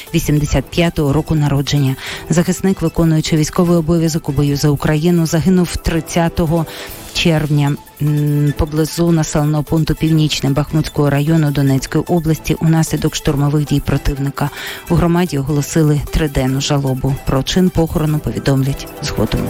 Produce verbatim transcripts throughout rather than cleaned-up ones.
вісімдесят п'ятого року народження. Захисник, виконуючи військовий обов'язок у бою за Україну, загинув тридцятого червня поблизу населеного пункту Північне Бахмутського району Донецької області унаслідок штурмових дій противника. У громаді оголосили триденну жалобу. Про чин похорону повідомлять згодом.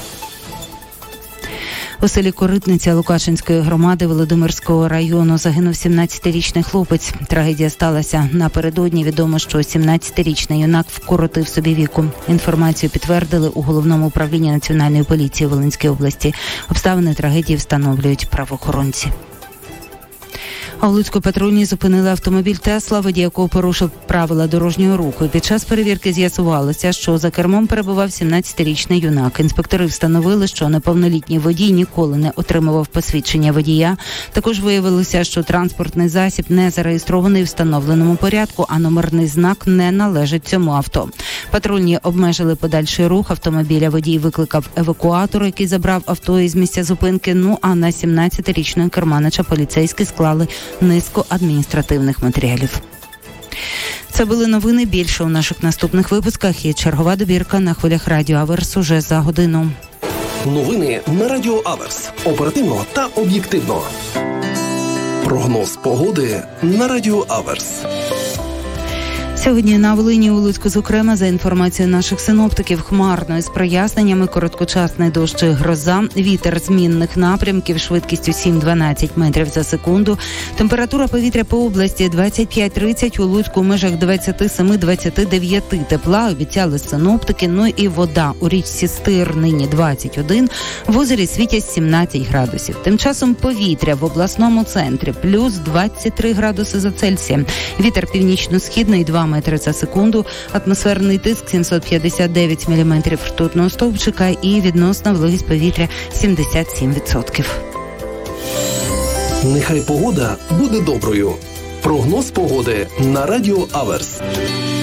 У селі Коритниця Лукашинської громади Володимирського району загинув сімнадцятирічний хлопець. Трагедія сталася напередодні. Відомо, що сімнадцятирічний юнак вкоротив собі віку. Інформацію підтвердили у Головному управлінні Національної поліції Волинської області. Обставини трагедії встановлюють правоохоронці. А у Луцьку патрульні зупинили автомобіль «Тесла», водій якого порушив правила дорожнього руху. Під час перевірки з'ясувалося, що за кермом перебував сімнадцятирічний юнак. Інспектори встановили, що неповнолітній водій ніколи не отримував посвідчення водія. Також виявилося, що транспортний засіб не зареєстрований в встановленому порядку, а номерний знак не належить цьому авто. Патрульні обмежили подальший рух автомобіля. Водій викликав евакуатор, який забрав авто із місця зупинки. Ну а на сімнадцятирічного керманича поліцейські склали низку адміністративних матеріалів. Це були новини. Більше у наших наступних випусках. І чергова добірка на хвилях Радіо Аверс уже за годину. Новини на Радіо Аверс. Оперативно та об'єктивно. Прогноз погоди на Радіо Аверс. Сьогодні на Волині, у Луцьку, зокрема, за інформацією наших синоптиків, хмарно із проясненнями, короткочасний дощ і гроза, вітер змінних напрямків швидкістю сім-дванадцять метрів за секунду. Температура повітря по області двадцять п'ять тридцять, у Луцьку в межах двадцять сім - двадцять дев'ять тепла, обіцяли синоптики. Ну і вода у річці Стир нині двадцять один, в озері Світязь сімнадцять градусів. Тим часом повітря в обласному центрі плюс двадцять три градуси за Цельсієм. Вітер північно-східний два метри за секунду, атмосферний тиск сімсот п'ятдесят дев'ять міліметрів ртутного стовпчика і відносна вологість повітря сімдесят сім відсотків. Нехай погода буде доброю. Прогноз погоди на Радіо Аверс.